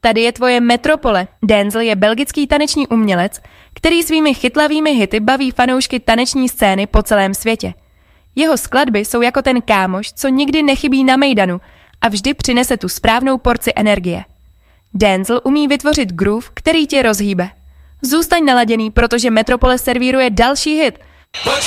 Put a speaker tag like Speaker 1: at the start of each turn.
Speaker 1: tady je tvoje metropole. Denzel je belgický taneční umělec, který svými chytlavými hity baví fanoušky taneční scény po celém světě. Jeho skladby jsou jako ten kámoš, co nikdy nechybí na mejdanu a vždy přinese tu správnou porci energie. Denzel umí vytvořit groove, který tě rozhýbe. Zůstaň naladěný, protože Metropole servíruje další hit.